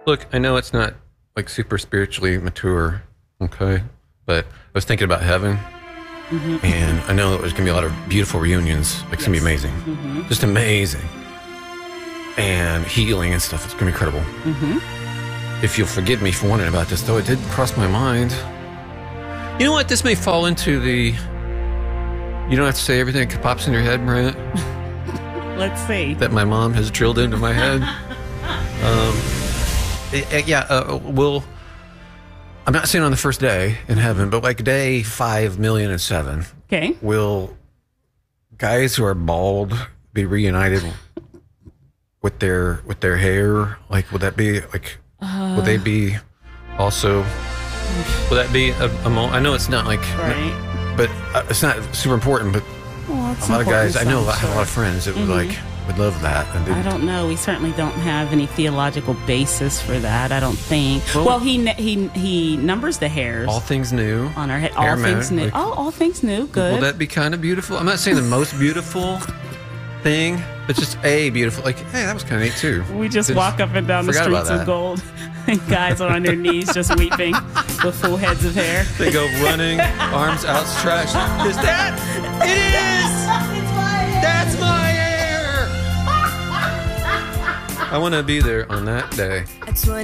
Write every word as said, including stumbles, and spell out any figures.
Look, I know it's not like super spiritually mature, okay? But I was thinking about heaven, mm-hmm. and I know there's going to be a lot of beautiful reunions. Like, it's yes. going to be amazing. Mm-hmm. Just amazing. And healing and stuff. It's going to be incredible. Mm-hmm. If you'll forgive me for wondering about this, though, it did cross my mind. You know what? This may fall into the... You don't have to say everything that pops in your head, Mariah. Let's see. That my mom has drilled into my head. um, it, yeah, uh, we'll... I'm not saying on the first day in heaven, but like day five million and seven. Okay. Will guys who are bald be reunited with their with their hair? Like, would that be like? Uh, would they be also? Would that be a, a moment? I know it's not like, right. but uh, it's not super important. But well, a lot of guys, I know, I have a lot of friends that mm-hmm. would like. Would love that. And I don't know. We certainly don't have any theological basis for that. I don't think. Well, well he he he numbers the hairs. All things new on our head. All hair things new. Like, oh, all things new. Good. Will that be kind of beautiful? I'm not saying the most beautiful thing, but just a beautiful. Like, hey, that was kind of neat too. We just Did walk up and down the streets of gold, and guys are on their knees just weeping with full heads of hair. They go running, arms outstretched. Is that? It is. It's my hair. That's my hair. I want to be there on that day.